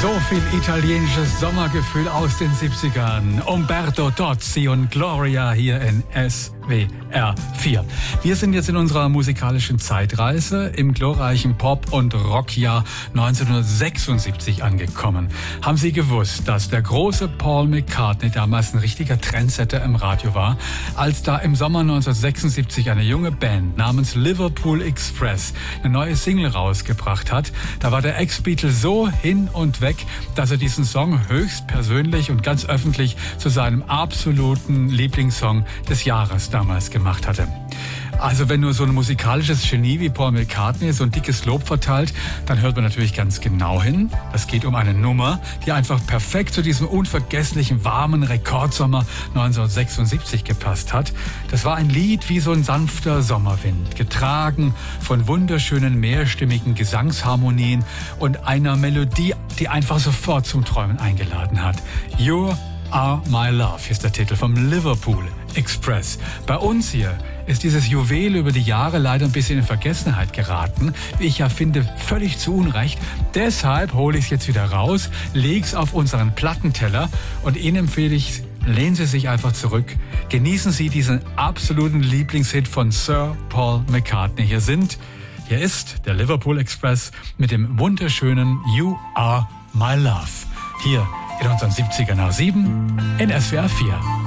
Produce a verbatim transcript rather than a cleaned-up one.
So viel italienisches Sommergefühl aus den siebzigern. Umberto Tozzi und Gloria hier in S W R vier. Wir sind jetzt in unserer musikalischen Zeitreise im glorreichen Pop- und Rockjahr neunzehnhundertsechsundsiebzig angekommen. Haben Sie gewusst, dass der große Paul McCartney damals ein richtiger Trendsetter im Radio war, als da im Sommer neunzehnhundertsechsundsiebzig eine junge Band namens Liverpool Express eine neue Single rausgebracht hat? Da war der Ex-Beatle so hin und weg, dass er diesen Song höchst persönlich und ganz öffentlich zu seinem absoluten Lieblingssong des Jahres damals gemacht hatte. Also wenn nur so ein musikalisches Genie wie Paul McCartney so ein dickes Lob verteilt, dann hört man natürlich ganz genau hin. Es geht um eine Nummer, die einfach perfekt zu diesem unvergesslichen, warmen Rekordsommer neunzehnhundertsechsundsiebzig gepasst hat. Das war ein Lied wie so ein sanfter Sommerwind, getragen von wunderschönen mehrstimmigen Gesangsharmonien und einer Melodie, die einfach sofort zum Träumen eingeladen hat. You Are My Love ist der Titel vom Liverpool Express. Bei uns hier ist dieses Juwel über die Jahre leider ein bisschen in Vergessenheit geraten. Wie ich ja finde, völlig zu Unrecht. Deshalb hole ich es jetzt wieder raus, lege es auf unseren Plattenteller und Ihnen empfehle ich, lehnen Sie sich einfach zurück. Genießen Sie diesen absoluten Lieblingshit von Sir Paul McCartney. Hier sind, hier ist der Liverpool Express mit dem wunderschönen You Are My Love. Hier in unseren siebziger nach sieben in S W R vier.